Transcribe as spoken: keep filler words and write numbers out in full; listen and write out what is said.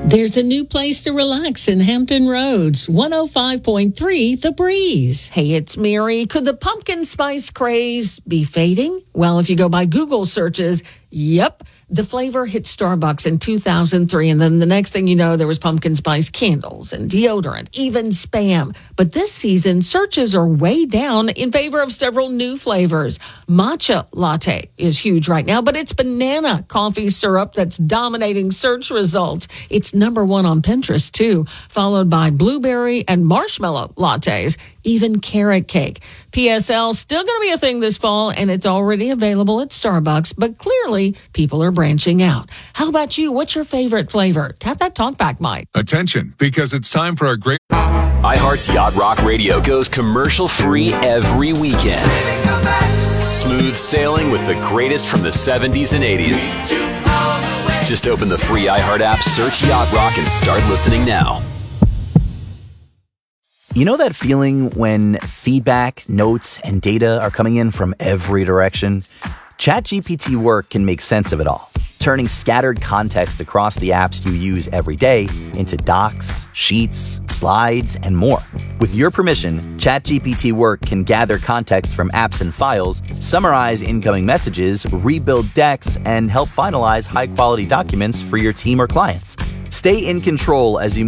There's a new place to relax in Hampton Roads, one oh five point three The Breeze. Hey, it's Mary. Could the pumpkin spice craze be fading? Well, if you go by Google searches, yep. The flavor hit Starbucks in two thousand three, and then the next thing you know, there was pumpkin spice candles and deodorant, even Spam. But this season, searches are way down in favor of several new flavors. Matcha latte is huge right now, but it's banana coffee syrup that's dominating search results. It's number one on Pinterest, too, followed by blueberry and marshmallow lattes, even carrot cake. P S L still going to be a thing this fall, and it's already available at Starbucks, but clearly people are branching out. How about you? What's your favorite flavor? Tap that talkback mic. Attention, because it's time for a great... iHeart's Yacht Rock Radio goes commercial-free every weekend. Smooth sailing with the greatest from the seventies and eighties. Just open the free iHeart app, search Yacht Rock, and start listening now. You know that feeling when feedback, notes, and data are coming in from every direction? ChatGPT Work can make sense of it all, turning scattered context across the apps you use every day into docs, sheets, slides, and more. With your permission, ChatGPT Work can gather context from apps and files, summarize incoming messages, rebuild decks, and help finalize high-quality documents for your team or clients. Stay in control as you